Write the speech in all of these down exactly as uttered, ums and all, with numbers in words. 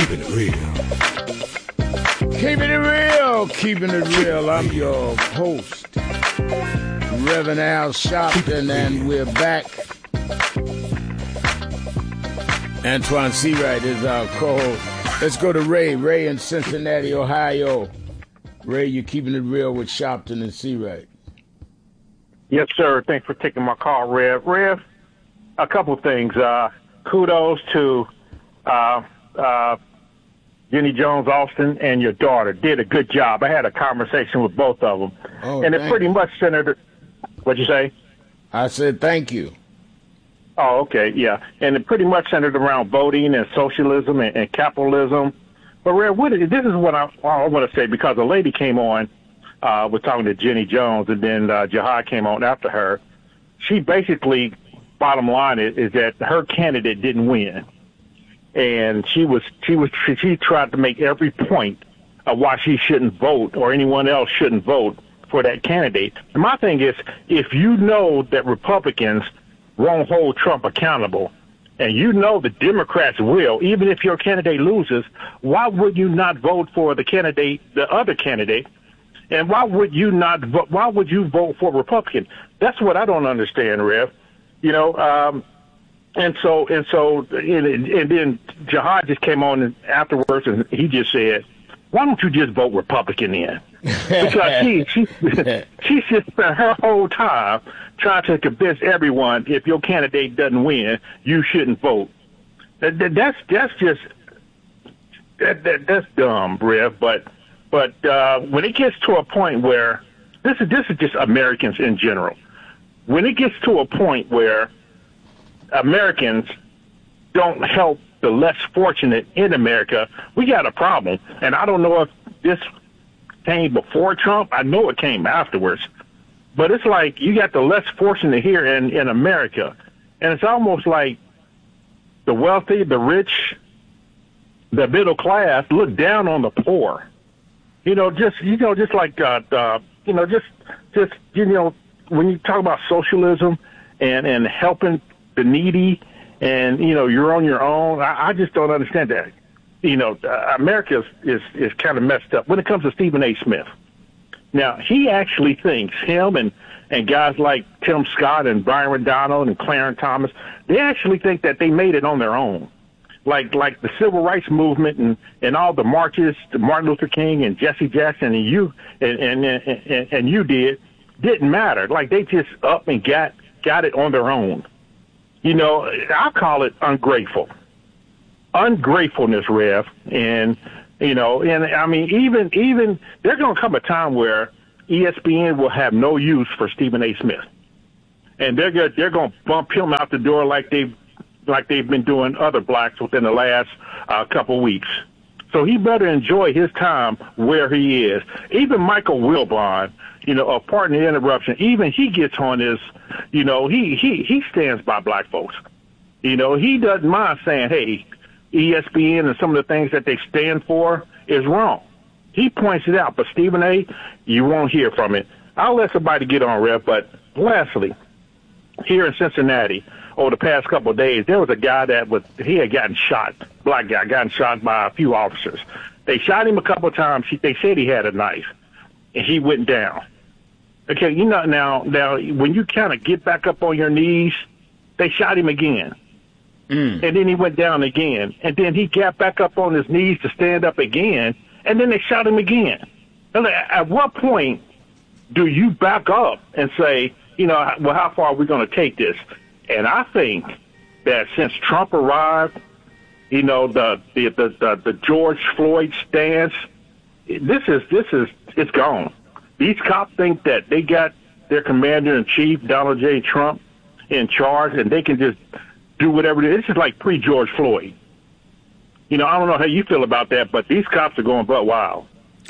Keeping it real. Keeping it real. Keeping it real. I'm your host, Reverend Al Sharpton, and we're back. Antoine Seawright is our co-host. Let's go to Ray. Ray in Cincinnati, Ohio. Ray, you're keeping it real with Sharpton and Seawright. Yes, sir. Thanks for taking my call, Rev. Rev, a couple things. Uh, kudos to uh, uh, Jenny Jones Austin and your daughter. Did a good job. I had a conversation with both of them. Oh, and it pretty you. much centered. What'd you say? I said thank you. Oh, okay, yeah. And it pretty much centered around voting and socialism and, and capitalism. But, Rev, what, this is what I, I want to say, because a lady came on. Uh, we're talking to Jenny Jones, and then uh, Jihad came on after her. She basically, bottom line is, is that her candidate didn't win, and she was she was she tried to make every point of why she shouldn't vote or anyone else shouldn't vote for that candidate. And my thing is, if you know that Republicans won't hold Trump accountable, and you know the Democrats will, even if your candidate loses, why would you not vote for the candidate, the other candidate? And why would you not vote? Why would you vote for Republican? That's what I don't understand, Rev. You know, um, and so and so, and, and then Jihad just came on afterwards, and he just said, "Why don't you just vote Republican then?" Because she she she just spent her whole time trying to convince everyone, if your candidate doesn't win, you shouldn't vote. That, that, that's that's just that, that that's dumb, Rev. But. But uh, when it gets to a point where this is this is just Americans in general. When it gets to a point where Americans don't help the less fortunate in America, we got a problem. And I don't know if this came before Trump. I know it came afterwards. But it's like you got the less fortunate here in, in America. And it's almost like the wealthy, the rich, the middle class look down on the poor. You know, just, you know, just like, uh, uh, you know, just, just, you know, when you talk about socialism and, and helping the needy and, you know, you're on your own, I, I just don't understand that. You know, uh, America is, is, is kind of messed up when it comes to Stephen A. Smith. Now, he actually thinks, him and, and guys like Tim Scott and Byron Donald and Clarence Thomas, they actually think that they made it on their own. Like like the civil rights movement and, and all the marches, to Martin Luther King and Jesse Jackson and you and, and and and you did didn't matter. Like they just up and got got it on their own. You know, I call it ungrateful, ungratefulness, Rev. And you know, and I mean, even even there's gonna come a time where E S P N will have no use for Stephen A. Smith, and they're gonna, they're gonna bump him out the door like they've. like they've been doing other blacks within the last uh, couple of weeks. So he better enjoy his time where he is. Even Michael Wilbon, you know, uh, pardon the interruption, even he gets on this, you know, he, he, he stands by black folks. You know, he doesn't mind saying, hey, E S P N and some of the things that they stand for is wrong. He points it out, but Stephen A., you won't hear from it. I'll let somebody get on, Rev, but lastly, here in Cincinnati, over the past couple of days, there was a guy that was, he had gotten shot, black guy, gotten shot by a few officers. They shot him a couple of times. He, they said he had a knife, and he went down. Okay, you know, now, now when you kind of get back up on your knees, they shot him again. Mm. And then he went down again. And then he got back up on his knees to stand up again, and then they shot him again. And at what point do you back up and say, you know, well, how far are we going to take this? And I think that since Trump arrived, you know, the the, the, the, the George Floyd stance, this is this is it's gone. These cops think that they got their commander-in-chief, Donald J. Trump, in charge, and they can just do whatever it is. This is like pre-George Floyd. You know, I don't know how you feel about that, but these cops are going butt wild.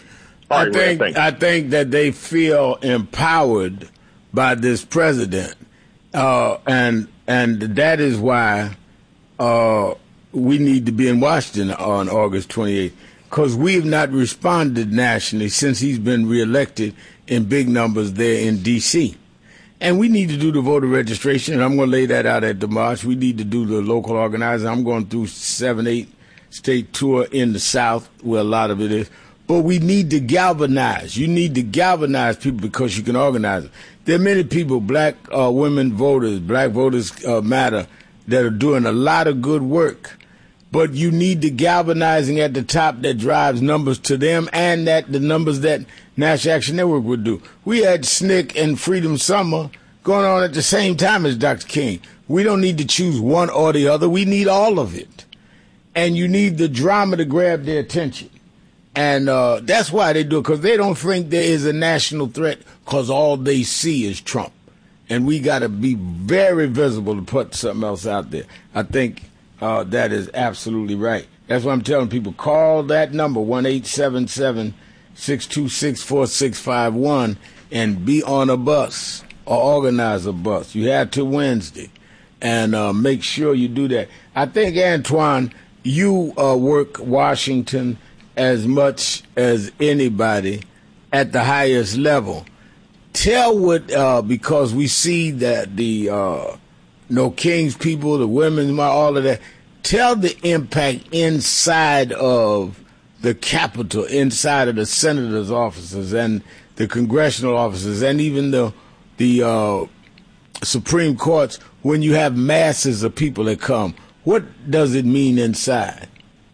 I right, think man, I think that they feel empowered by this president. Uh, and and that is why uh, we need to be in Washington on August twenty-eighth, because we have not responded nationally since he's been reelected in big numbers there in D C And we need to do the voter registration, and I'm going to lay that out at the march. We need to do the local organizing. I'm going through seven, eight state tour in the South, where a lot of it is. But we need to galvanize. You need to galvanize people because you can organize them. There are many people, black uh, women voters, black voters uh, matter, that are doing a lot of good work. But you need the galvanizing at the top that drives numbers to them, and that the numbers that National Action Network would do. We had S N C C and Freedom Summer going on at the same time as Doctor King. We don't need to choose one or the other. We need all of it. And you need the drama to grab their attention. And uh, that's why they do it, because they don't think there is a national threat because all they see is Trump. And we got to be very visible to put something else out there. I think uh, that is absolutely right. That's why I'm telling people, call that number, one eight seven seven, six two six, four six five one, and be on a bus or organize a bus. You have till Wednesday. And uh, make sure you do that. I think, Antoine, you uh, work Washington as much as anybody at the highest level. Tell what, uh, because we see that the uh, No Kings people, the women's, all of that, tell the impact inside of the Capitol, inside of the senators' offices and the congressional offices, and even the the uh, Supreme Courts, when you have masses of people that come. What does it mean inside?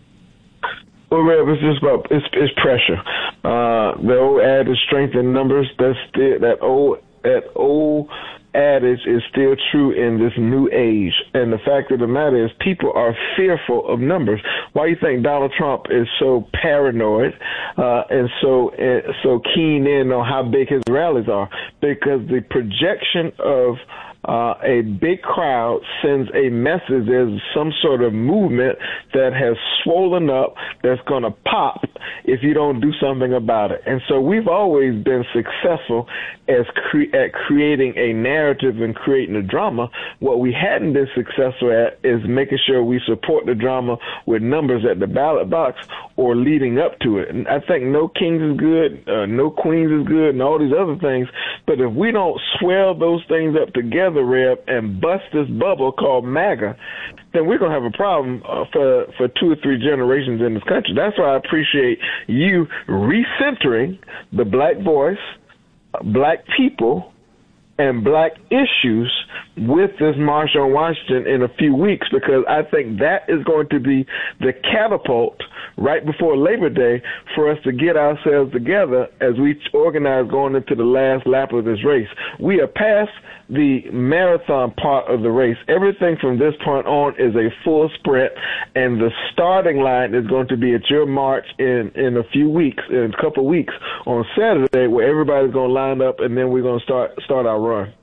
Well, Rev, it's just about it's, it's pressure. Uh, the old adage, strength in numbers. That's still, that old that old adage is still true in this new age. And the fact of the matter is, people are fearful of numbers. Why do you think Donald Trump is so paranoid uh, and so uh, so keen in on how big his rallies are? Because the projection of Uh, a big crowd sends a message. There's some sort of movement that has swollen up that's going to pop if you don't do something about it. And so we've always been successful as cre- at creating a narrative and creating a drama. What we hadn't been successful at is making sure we support the drama with numbers at the ballot box or leading up to it. And I think No Kings is good, uh, No Queens is good, and all these other things. But if we don't swell those things up together, Reb, and bust this bubble called MAGA, then we're going to have a problem uh, for, for two or three generations in this country. That's why I appreciate you recentering the black voice, black people, and black issues with this March on Washington in a few weeks, because I think that is going to be the catapult right before Labor Day for us to get ourselves together as we organize going into the last lap of this race. We are past the marathon part of the race. Everything from this point on is a full sprint, and the starting line is going to be at your march in, in a few weeks, in a couple of weeks on Saturday, where everybody's going to line up, and then we're going to start start our run.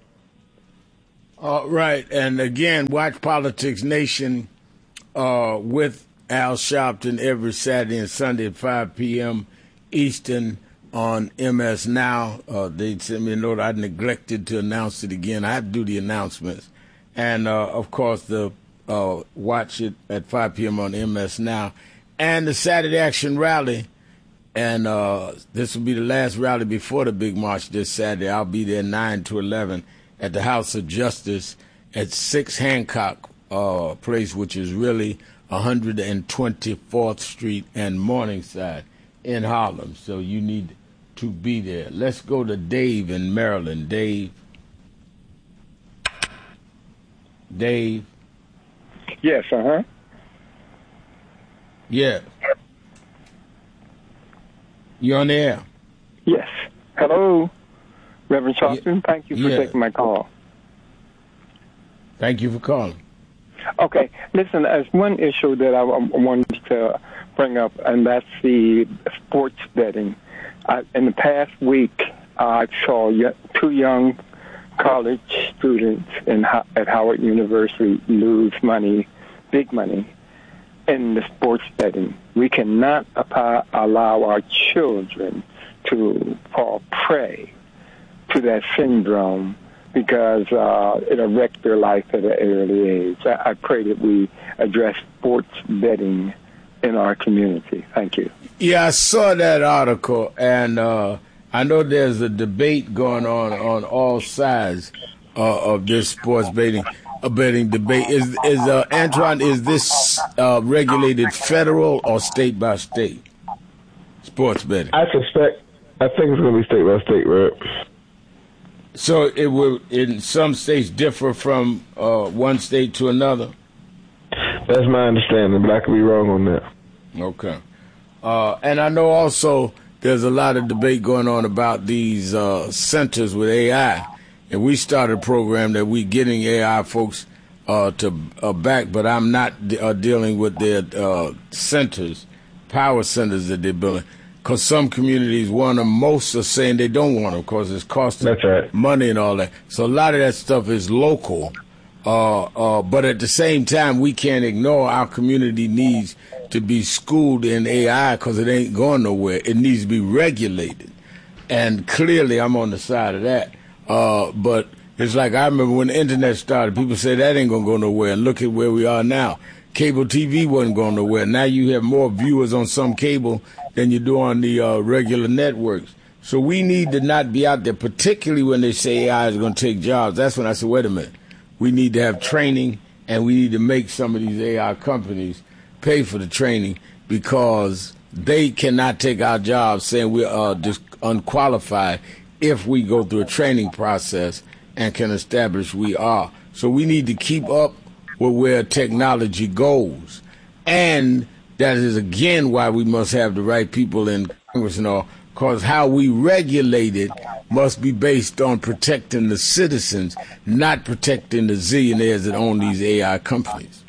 All right. And again, watch Politics Nation uh, with Al Sharpton every Saturday and Sunday at five p.m. Eastern on M S Now. Uh, they sent me a note. I neglected to announce it again. I have to do the announcements. And, uh, of course, the uh, watch it at five p.m. on M S Now. And the Saturday Action Rally. And uh, this will be the last rally before the big march this Saturday. I'll be there nine to eleven at the House of Justice at six Hancock uh, Place, which is really one hundred twenty-fourth Street and Morningside in Harlem. So you need to be there. Let's go to Dave in Maryland. Dave. Dave. Yes, uh-huh. Yeah. You on the air? Yes. Hello, Reverend Sharpton. Yeah. Thank you for Yeah. taking my call. Thank you for calling. Okay. Listen, there's one issue that I wanted to bring up, and that's the sports betting. Uh, in the past week, I saw two young college students in, at Howard University lose money, big money, in the sports betting. We cannot allow our children to fall prey to that syndrome, because uh, it'll wreck their life at an early age. I, I pray that we address sports betting in our community. Thank you. Yeah, I saw that article, and uh, I know there's a debate going on on all sides uh, of this sports betting. betting debate. Is is uh, Antoine? Is this uh, regulated federal or state by state? Sports betting. I suspect. I think it's going to be state by state, right? So it will, in some states, differ from uh, one state to another? That's my understanding, but I could be wrong on that. Okay. Uh, and I know also there's a lot of debate going on about these uh, centers with A I. And we started a program that we getting A I folks uh, to uh, back, but I'm not de- uh, dealing with their uh, centers, power centers that they're building. Because some communities want them, most are saying they don't want them because it's costing That's right. money and all that. So a lot of that stuff is local. Uh, uh, but at the same time, we can't ignore our community needs to be schooled in A I because it ain't going nowhere. It needs to be regulated. And clearly I'm on the side of that. Uh, but it's like I remember when the internet started, people said that ain't going to go nowhere. And look at where we are now. Cable T V wasn't going nowhere. Now you have more viewers on some cable than you do on the uh, regular networks. So we need to not be out there, particularly when they say A I is going to take jobs. That's when I said, wait a minute. We need to have training, and we need to make some of these A I companies pay for the training because they cannot take our jobs saying we're uh, just unqualified if we go through a training process and can establish we are. So we need to keep up with where technology goes. And that is, again, why we must have the right people in Congress and all, because how we regulate it must be based on protecting the citizens, not protecting the zillionaires that own these A I companies.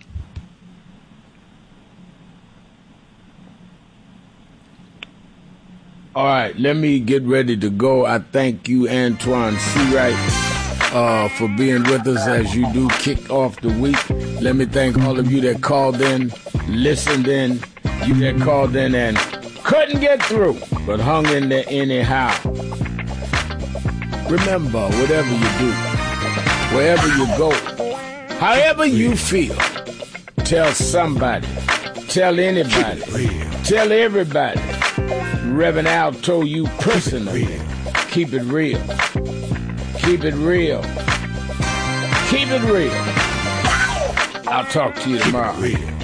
All right, let me get ready to go. I thank you, Antoine Seawright, uh, for being with us as you do kick off the week. Let me thank all of you that called in, listened in, you that called in and couldn't get through, but hung in there anyhow. Remember, whatever you do, wherever you go, however you feel, tell somebody, tell anybody, tell everybody. Reverend Al told you personally, keep it real. Keep it real. Keep it real. I'll talk to you tomorrow.